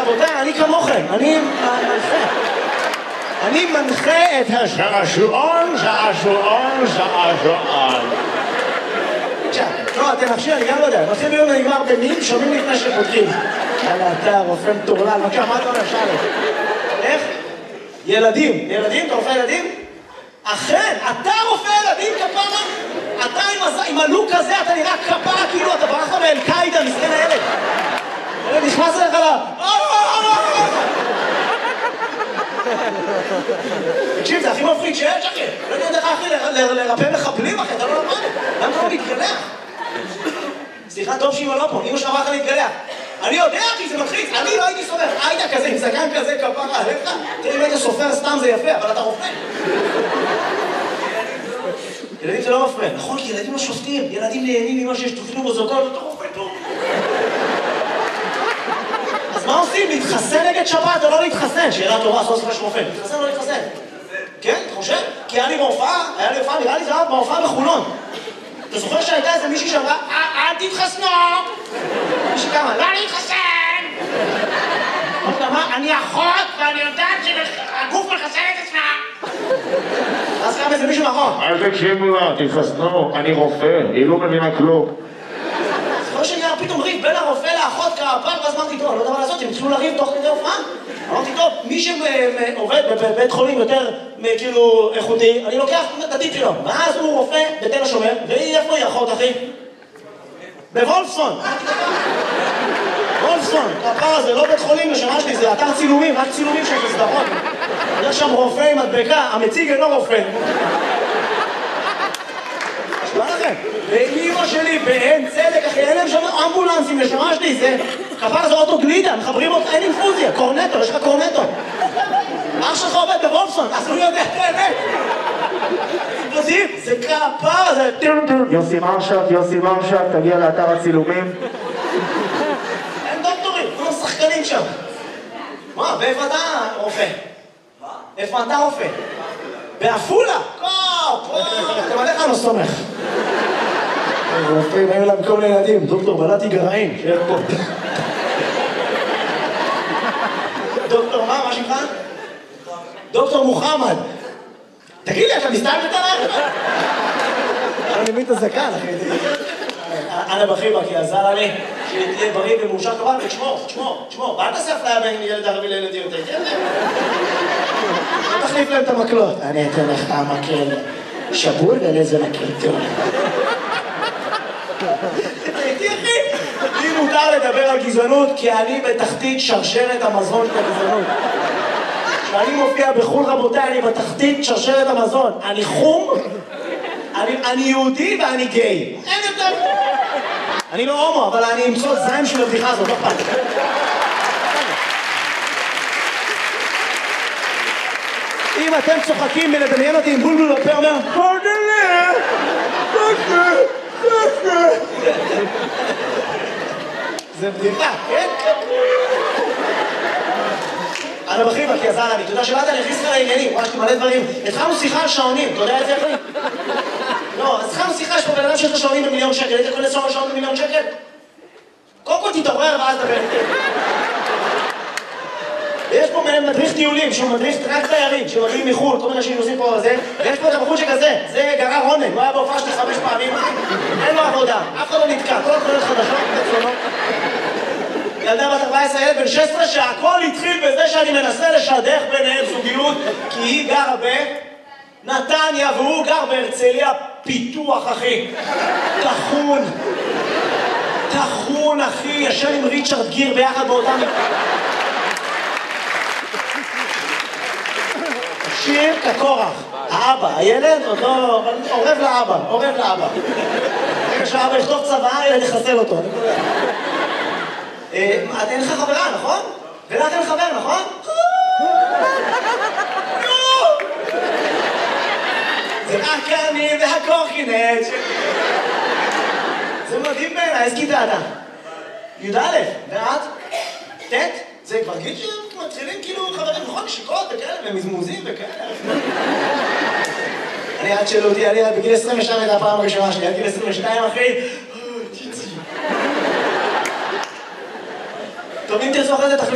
רבותיי, אני כמוכם, אני מנחה את השעשועון. לא, אתם נפשי, אני גם לא יודע. מתחיל ביום נגמר במים, שומעים לפני שפותחים. יאללה, אתה רופא מטורלל, מה אתה אומר, שאלה? איך? ילדים, אתה רופא ילדים? אכן, אתה רופא ילדים, כפרה? אתה עם הלוק הזה, אתה נראה כפרה, כאילו אתה ברח מאל-קאידה, מסכן הילד. נכנס אליך לה... תקשיב, זה הכי מפחיד שיש, אחי. לא יודע לך, אחי, לרפא מחבלים, אחי, אתה לא למד. למה אתה לא מתגלח? סליחה, טוב שאמא לא פה, אמא שאמרה לך להתגלח. אני יודע, אחי, זה מלחיץ. אני לא הייתי סופר. היית כזה, עם זקן כזה, כפרה עליך. תראה, אם היית סופר סתם זה יפה, אבל אתה רופא. ילדים זה לא מפריע. נכון, כי ילדים לא שופטים. ילדים נהנים ממה שיש תוכנו מוזוקות, אתה רופא טוב. אז מה עושים? להתחסן נגד שבת או לא להתחסן? שאלה טובה, סוף סוף יש רופא. להתחסן או לא להתחסן? כן, אתה חושב? כי היה לי בהופעה, נראה לי זה היה בהופעה בחולון. אתה זוכר שהייתה איזה מישהי שאמרה, אל תתחסנו! מישהי כמה, לא להתחסן! אני אחות ואני יודעת שהגוף מחסן את עצמה! אז קם איזה מישהו נכון. אל תקשיבו לה, תתחסנו, אני רופא, היא לא מבינה כלום. זוכר שנהיה פתאום ריב בין הרופא לאחות כפר, ואז אמרתי, טוב, אני לא יודע מה לעשות, הם התחילו לריב תוך כדי הופעה. אמרתי, טוב, מי שעובד בבית חולים יותר כאילו איכותי, אני לוקח את הדין שלו. ואז הוא רופא בתל השומר, והיא איפה היא אחות, אחי? בוולפסון. וולפסון, הפער הזה, לא בית חולים לשמה שלי, זה אתר צילומים, רק צילומים של סדרות. יש שם רופא עם מדבקה, המציג אינו רופא. נשמע לכם? ואמא שלי באין צדק, אחי, אין להם שם אמבולנסים לשמה שלי, זה... כפר זה אוטו גלידה, מחברים אותך, אין אינפוזיה, קורנטו, יש לך קורנטו. אח שלך עובד בוולפסון, אז הוא יודע את האמת. זה כפר, זה... יוסי מרשק, תגיע לאתר הצילומים. אין דוקטורים, כולם שחקנים שם. מה, ואיפה אתה רופא? מה? איפה אתה רופא? באפולה? אתם עליך לא סומך. רופאים, היו להם כל מיני ילדים, דוקטור בלעתי גרעין, שיהיה פה. דוקטור מה שמך? דוקטור מוחמד. תגיד לי, אתה מסתלבט עליי? אני מבין את הזקן, אחי. אנא בחיבה, כי עזר לי שתהיה בריא ומאושר כמובן, ותשמור. ואל תעשה אפליה בין ילד ערבי לילדים יותר. תחליף להם את המקלות. אני אתן לך המקל שבור ולאיזה מקל טוב. תראי, אחי, לי מותר לדבר על גזענות, כי אני בתחתית שרשרת המזון של הגזענות. כשאני מופיע בחול, רבותיי, אני בתחתית שרשרת המזון. אני חום, אני יהודי ואני גיי. אין יותר. אני לא הומו, אבל אני אמצוא זין של הבדיחה הזאת, לא פעם. אם אתם צוחקים מלדמיין אותי עם בולבול בפה, אומר, זה בדיחה, כן? אנא בחיבה, כי עזר לי. אתה יודע שבאת להכניס לך לעניינים, ממש מלא דברים. התחלנו שיחה על שעונים, אתה יודע את זה איך לי? לא, אז התחלנו שיחה, יש פה בן אדם שיש לו שעונים ב1,000,000 שקל. היית יכול לסור על שעונים ב1,000,000 שקל? קודם כל תתעורר ואז דבר איתי. ויש פה מדריך טיולים, שהוא מדריך רק תיירים, שמגיעים מחו"ל, כל מיני אנשים נוסעים פה על זה, ויש פה את הבחור שכזה, זה גרר רונן, הוא היה בהופעה שלי 5 פעמים, אין לו עבודה, אף אחד לא נתקע, כל התחולות חדשות, תצלונות. ילדה בת 14, ילד בן 16, שהכל התחיל בזה שאני מנסה לשדך ביניהם זוגיות, כי היא גרה בנתניה והוא גר בהרצליה פיתוח, אחי. תחון, אחי, ישן עם ריצ'רד גיר ביחד באותם... שיר כקורח, האבא, הילד עוד לא... עורב לאבא. רגע שהאבא יכתוב צבא, ילד יחסל אותו. אין לך חברה, נכון? ולך אין חבר, נכון? זה רק אני והקורקינט. זה מדהים בעיניי, איזה כיתה אתה? י"א, ואת? ט'? זה כבר גיל שמתחילים כאילו חברים, נכון? נשיקות וכאלה, ומזמוזים וכאלה. אני עד שאלו אותי, אני בגיל 22 הייתה הפעם הראשונה שלי, עד גיל 22 אחי. טוב, אם תרצו אחרי זה תחליט.